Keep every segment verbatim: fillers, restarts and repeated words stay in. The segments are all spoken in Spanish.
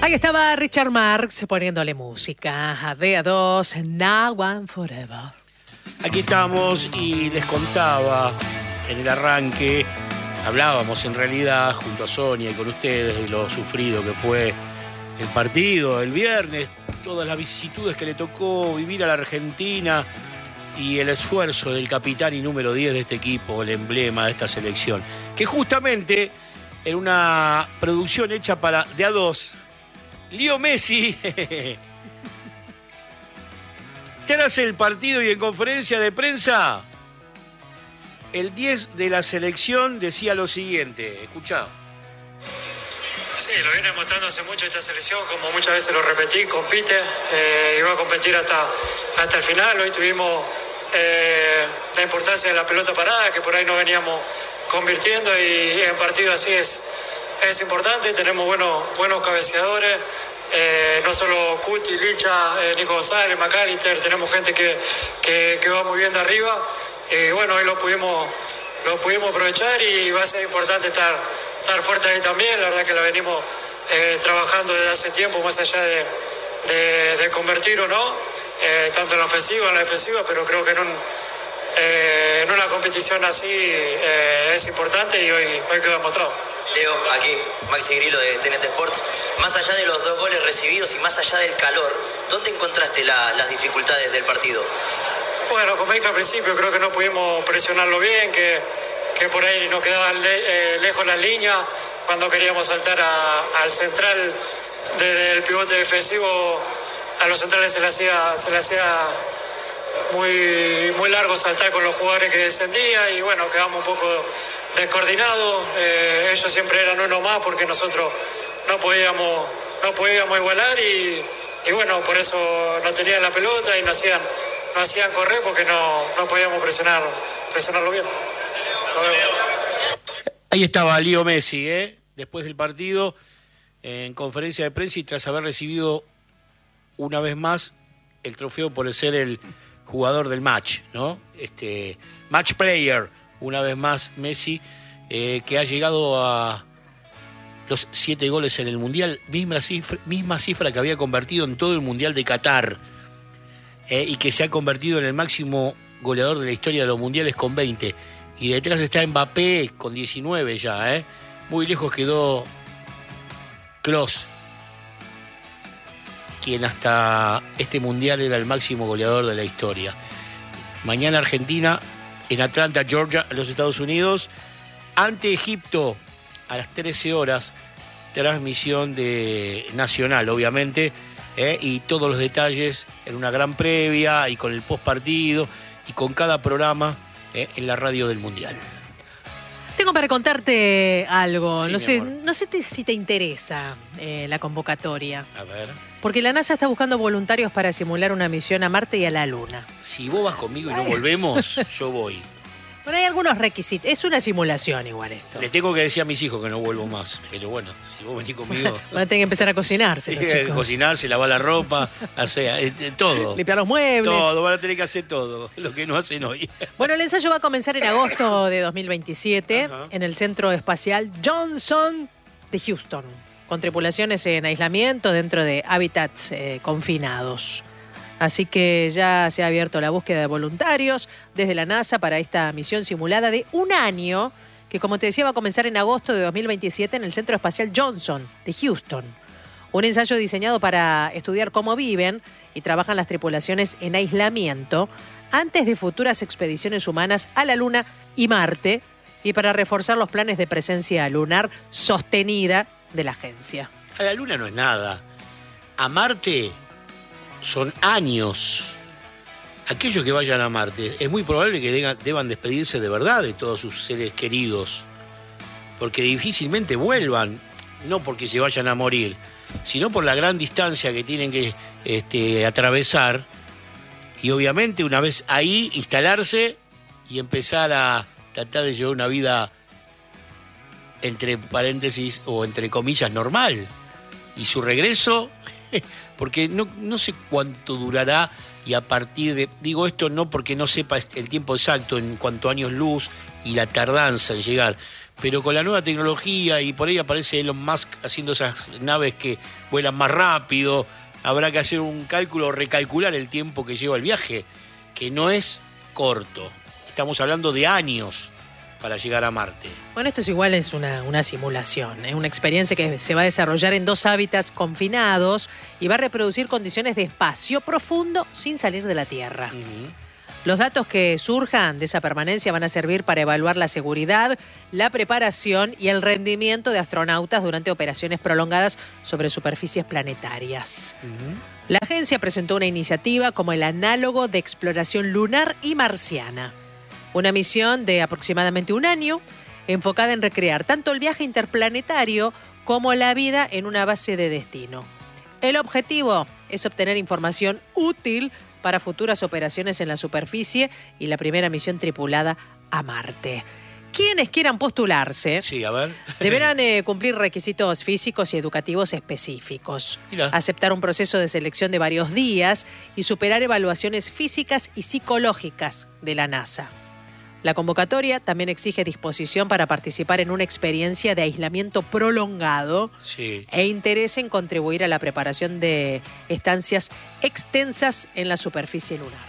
Ahí estaba Richard Marx poniéndole música a D A dos, Now and Forever. Aquí estamos y les contaba en el arranque, hablábamos en realidad junto a Sonia y con ustedes de lo sufrido que fue el partido el viernes, todas las vicisitudes que le tocó vivir a la Argentina y el esfuerzo del capitán y número diez de este equipo, el emblema de esta selección, que justamente en una producción hecha para D A dos, Leo Messi, tras el partido y en conferencia de prensa, el diez de la selección decía lo siguiente, escuchá. Sí, lo viene mostrando hace mucho esta selección, como muchas veces lo repetí, compite, eh, y va a competir hasta, hasta el final. Hoy tuvimos eh, la importancia de la pelota parada, que por ahí no veníamos convirtiendo, y, y en partido así es, es importante. Tenemos buenos, buenos cabeceadores, eh, no solo Cuti, Licha, eh, Nico González, McAllister, tenemos gente que, que, que va muy bien de arriba, y bueno, hoy lo pudimos, lo pudimos aprovechar y va a ser importante estar, estar fuerte ahí también. La verdad que la venimos eh, trabajando desde hace tiempo, más allá de, de, de convertir o no, eh, tanto en la ofensiva, en la defensiva, pero creo que en, un, eh, en una competición así eh, es importante y hoy, hoy quedó demostrado. Leo, aquí, Maxi Grillo de T N T Sports. Más allá de los dos goles recibidos y más allá del calor, ¿dónde encontraste la, las dificultades del partido? Bueno, como dije al principio, creo que no pudimos presionarlo bien, que, que por ahí nos quedaban le, eh, lejos las líneas. Cuando queríamos saltar a, al central desde el pivote defensivo, a los centrales se le hacía, se le hacía muy, muy largo saltar con los jugadores que descendían, y bueno, quedamos un poco descoordinados. Eh, ellos siempre eran uno más porque nosotros no podíamos, no podíamos igualar, y, y bueno, por eso no tenían la pelota y no hacían, no hacían correr porque no, no podíamos presionar, presionarlo bien. Ahí estaba Leo Messi, ¿eh? Después del partido, en conferencia de prensa, y tras haber recibido una vez más el trofeo por ser el jugador del match, ¿no? Este, match player, una vez más Messi, eh, que ha llegado a los siete goles en el Mundial, misma cifra, misma cifra que había convertido en todo el Mundial de Qatar, eh, y que se ha convertido en el máximo goleador de la historia de los Mundiales con veinte. Y detrás está Mbappé con diecinueve ya, ¿eh? Muy lejos quedó Klose, quien hasta este Mundial era el máximo goleador de la historia. Mañana Argentina en Atlanta, Georgia, en los Estados Unidos, ante Egipto a las trece horas, transmisión de Nacional, obviamente, ¿eh? Y todos los detalles en una gran previa y con el postpartido y con cada programa, ¿eh? En la radio del Mundial. Tengo para contarte algo, Sí, no mi sé, amor. no sé te- si te interesa eh, la convocatoria, A ver, porque la NASA está buscando voluntarios para simular una misión a Marte y a la Luna. si vos vas conmigo y no volvemos, yo voy. Bueno, hay algunos requisitos, es una simulación igual esto. Le tengo que decir a mis hijos que no vuelvo más, pero bueno, si vos venís conmigo... Van a tener que empezar a cocinarse los Tiene que chicos. cocinarse, lavar la ropa, o sea, eh, eh, todo. Limpiar los muebles. Todo, van a tener que hacer todo, lo que no hacen hoy. Bueno, el ensayo va a comenzar en agosto de dos mil veintisiete Ajá. en el Centro Espacial Johnson de Houston, con tripulaciones en aislamiento dentro de hábitats eh, confinados. Así que ya se ha abierto la búsqueda de voluntarios desde la NASA para esta misión simulada de un año, que como te decía va a comenzar en agosto de dos mil veintisiete en el Centro Espacial Johnson de Houston. Un ensayo diseñado para estudiar cómo viven y trabajan las tripulaciones en aislamiento antes de futuras expediciones humanas a la Luna y Marte, y para reforzar los planes de presencia lunar sostenida de la agencia. A la Luna no es nada. A Marte son años. Aquellos que vayan a Marte, es muy probable que deban, deban despedirse de verdad de todos sus seres queridos, porque difícilmente vuelvan, no porque se vayan a morir, sino por la gran distancia que tienen que este, atravesar, y obviamente una vez ahí instalarse y empezar a tratar de llevar una vida entre paréntesis o entre comillas normal. Y su regreso, porque no, no sé cuánto durará, y a partir de, digo esto no porque no sepa el tiempo exacto en cuanto a años luz, y la tardanza en llegar. Pero con la nueva tecnología, y por ahí aparece Elon Musk haciendo esas naves que vuelan más rápido, habrá que hacer un cálculo o recalcular el tiempo que lleva el viaje, que no es corto. Estamos hablando de años para llegar a Marte. Bueno, esto es igual, es una, una simulación, es una experiencia que se va a desarrollar en dos hábitats confinados y va a reproducir condiciones de espacio profundo sin salir de la Tierra. Uh-huh. Los datos que surjan de esa permanencia van a servir para evaluar la seguridad, la preparación y el rendimiento de astronautas durante operaciones prolongadas sobre superficies planetarias. Uh-huh. La agencia presentó una iniciativa como el análogo de exploración lunar y marciana. Una misión de aproximadamente un año, enfocada en recrear tanto el viaje interplanetario como la vida en una base de destino. El objetivo es obtener información útil para futuras operaciones en la superficie y la primera misión tripulada a Marte. Quienes quieran postularse sí, a ver. deberán eh, cumplir requisitos físicos y educativos específicos, Mira. aceptar un proceso de selección de varios días y superar evaluaciones físicas y psicológicas de la NASA. La convocatoria también exige disposición para participar en una experiencia de aislamiento prolongado sí. e interés en contribuir a la preparación de estancias extensas en la superficie lunar.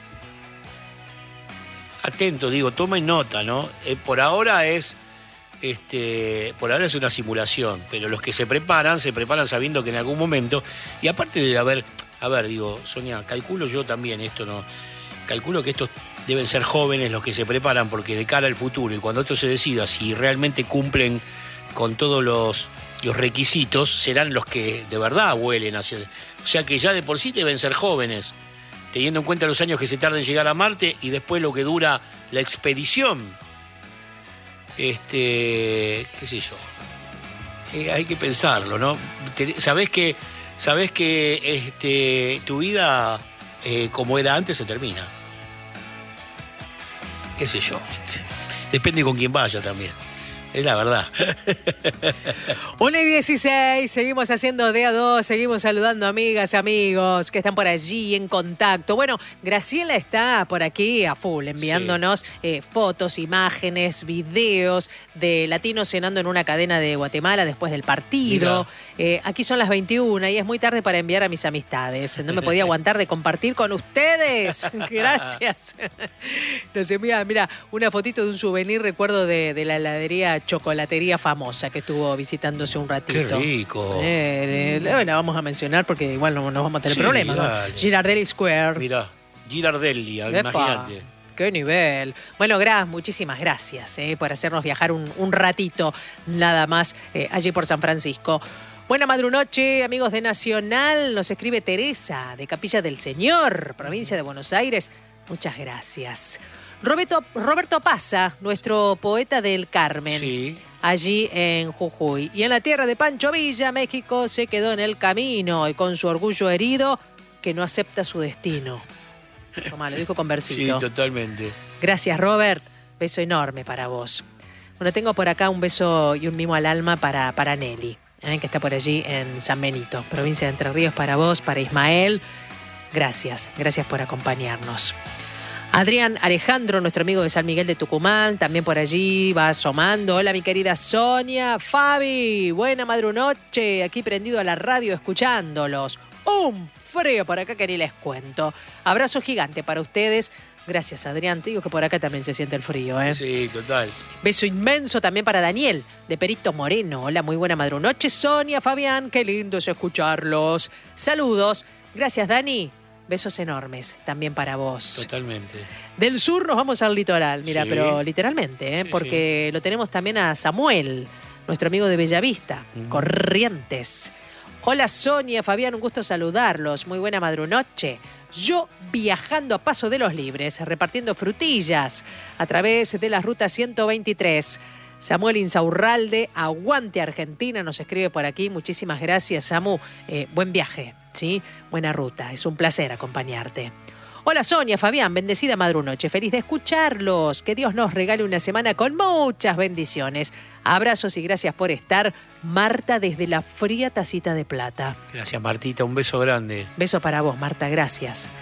Atento, digo, tomen nota, ¿no? Eh, por ahora es este, por ahora es una simulación, pero los que se preparan, se preparan sabiendo que en algún momento, y aparte de haber, a ver, digo, Sonia, calculo yo también esto, ¿no? Calculo que estos deben ser jóvenes los que se preparan, porque de cara al futuro y cuando esto se decida, si realmente cumplen con todos los, los requisitos, serán los que de verdad vuelen hacia... O sea que ya de por sí deben ser jóvenes, teniendo en cuenta los años que se tarda en llegar a Marte y después lo que dura la expedición. Este, qué sé yo. Eh, hay que pensarlo, ¿no? Sabés que, sabés que este, tu vida, eh, como era antes, se termina. Qué sé yo, ¿viste? Depende con quién vaya también. Es la verdad. una y dieciséis, seguimos haciendo D A dos, seguimos saludando amigas, amigos que están por allí en contacto. Bueno, Graciela está por aquí a full, enviándonos sí. eh, fotos, imágenes, videos de latinos cenando en una cadena de Guatemala después del partido. Eh, aquí son las veintiuna y es muy tarde para enviar a mis amistades. No me podía aguantar de compartir con ustedes. Gracias. Nos envía, mira, una fotito de un souvenir, recuerdo de, de la heladería chocolatería famosa que estuvo visitándose un ratito. ¡Qué rico! Eh, eh, bueno, vamos a mencionar porque igual no nos vamos a tener sí, problemas, ¿no? Girardelli Square. Mirá, Girardelli, imagínate. ¡Qué nivel! Bueno, Gras, muchísimas gracias eh, por hacernos viajar un, un ratito nada más eh, allí por San Francisco. Buena madrunoche, amigos de Nacional. Nos escribe Teresa, de Capilla del Señor, provincia de Buenos Aires. Muchas gracias. Roberto, Roberto Pasa, nuestro poeta del Carmen, sí. allí en Jujuy. Y en la tierra de Pancho Villa, México, se quedó en el camino y con su orgullo herido, que no acepta su destino. Tomá, lo dijo con versito. Sí, totalmente. Gracias, Robert. Beso enorme para vos. Bueno, tengo por acá un beso y un mimo al alma para, para Nelly, ¿eh? que está por allí en San Benito, provincia de Entre Ríos, para vos, para Ismael. Gracias, gracias por acompañarnos. Adrián Alejandro, nuestro amigo de San Miguel de Tucumán, también por allí va asomando. Hola, mi querida Sonia. Fabi, buena madrunoche, aquí prendido a la radio escuchándolos. Un frío por acá que ni les cuento. Abrazo gigante para ustedes. Gracias, Adrián. Te digo que por acá también se siente el frío, ¿eh? Sí, total. Beso inmenso también para Daniel, de Perito Moreno. Hola, muy buena madrunoche, Sonia, Fabián. Qué lindo es escucharlos. Saludos. Gracias, Dani. Besos enormes también para vos. Totalmente. Del sur nos vamos al litoral, mira, sí. pero literalmente, ¿eh? Sí, porque sí. lo tenemos también a Samuel, nuestro amigo de Bellavista, uh-huh. Corrientes. Hola, Sonia, Fabián, un gusto saludarlos. Muy buena madrunoche. Yo viajando a Paso de los Libres, repartiendo frutillas a través de la ruta ciento veintitrés. Samuel Insaurralde, aguante Argentina, nos escribe por aquí. Muchísimas gracias, Samu. Eh, buen viaje, ¿sí? Buena ruta. Es un placer acompañarte. Hola, Sonia, Fabián, bendecida madrunoche. Feliz de escucharlos. Que Dios nos regale una semana con muchas bendiciones. Abrazos y gracias por estar. Marta desde la fría Tacita de Plata. Gracias, Martita. Un beso grande. Beso para vos, Marta. Gracias.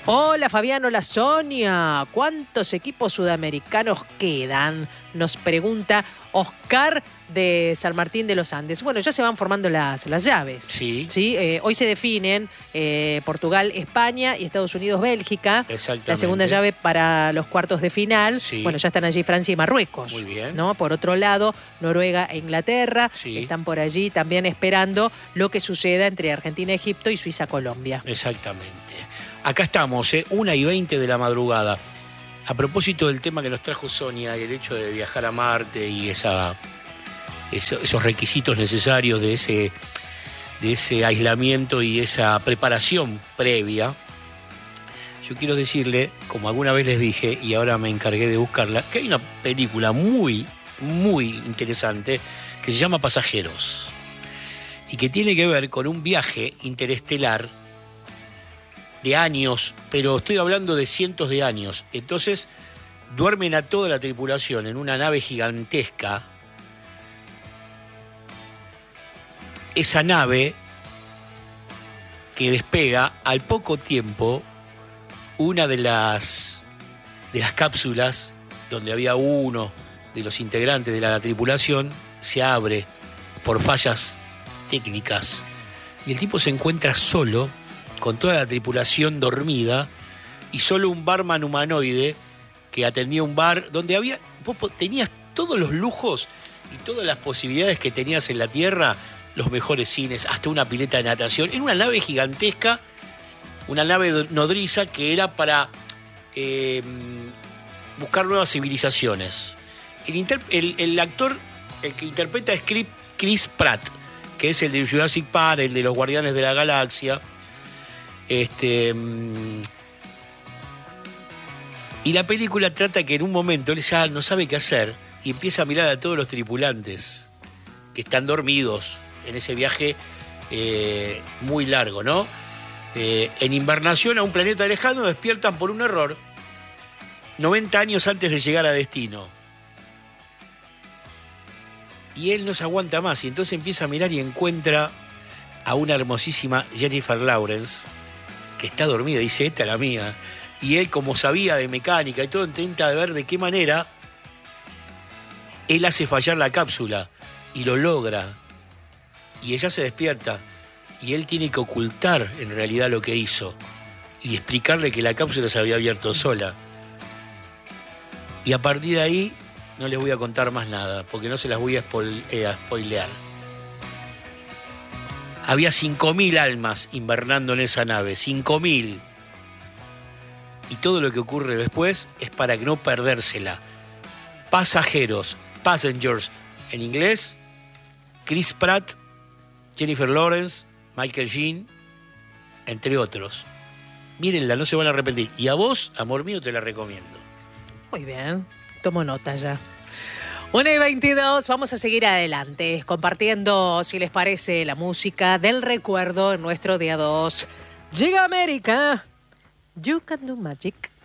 Hola Fabián, hola Sonia. ¿Cuántos equipos sudamericanos quedan? Nos pregunta Oscar de San Martín de los Andes. Bueno, ya se van formando las, las llaves. Sí. ¿Sí? Eh, hoy se definen eh, Portugal, España y Estados Unidos, Bélgica. Exactamente. La segunda llave para los cuartos de final. Sí. Bueno, ya están allí Francia y Marruecos. Muy bien. ¿No? Por otro lado, Noruega e Inglaterra Sí. están por allí también esperando lo que suceda entre Argentina, Egipto y Suiza, Colombia. Exactamente. Acá estamos, ¿eh? una y veinte de la madrugada. A propósito del tema que nos trajo Sonia, el hecho de viajar a Marte y esa, eso, esos requisitos necesarios de ese, de ese aislamiento y esa preparación previa, yo quiero decirle, como alguna vez les dije, y ahora me encargué de buscarla, que hay una película muy, muy interesante que se llama Pasajeros y que tiene que ver con un viaje interestelar de años, pero estoy hablando de cientos de años. Entonces, duermen a toda la tripulación en una nave gigantesca. Esa nave que despega, al poco tiempo, una de las, de las cápsulas donde había uno de los integrantes de la tripulación, se abre por fallas técnicas y el tipo se encuentra solo, con toda la tripulación dormida y solo un barman humanoide que atendía un bar donde había, vos tenías todos los lujos y todas las posibilidades que tenías en la Tierra, los mejores cines, hasta una pileta de natación, en una nave gigantesca, una nave nodriza que era para eh, buscar nuevas civilizaciones. El, inter, el, el actor, el que interpreta es Chris Pratt, que es el de Jurassic Park, el de los Guardianes de la Galaxia. Este, y la película trata que en un momento él ya no sabe qué hacer y empieza a mirar a todos los tripulantes que están dormidos en ese viaje eh, muy largo, ¿no? Eh, en invernación a un planeta lejano despiertan por un error noventa años antes de llegar a destino. Y él no se aguanta más y entonces empieza a mirar y encuentra a una hermosísima Jennifer Lawrence que está dormida, dice, esta es la mía. Y él, como sabía de mecánica y todo, intenta ver de qué manera él hace fallar la cápsula y lo logra. Y ella se despierta y él tiene que ocultar en realidad lo que hizo y explicarle que la cápsula se había abierto sola. Y a partir de ahí no les voy a contar más nada porque no se las voy a, spoil- eh, a spoilear. Había cinco mil almas invernando en esa nave, cinco mil. Y todo lo que ocurre después es para no perdérsela. Pasajeros, Passengers en inglés, Chris Pratt, Jennifer Lawrence, Michael Sheen, entre otros. Mírenla, no se van a arrepentir. Y a vos, amor mío, te la recomiendo. Muy bien, tomo nota ya. una y veintidós, vamos a seguir adelante, compartiendo, si les parece, la música del recuerdo en nuestro día dos. Llega América, You Can Do Magic.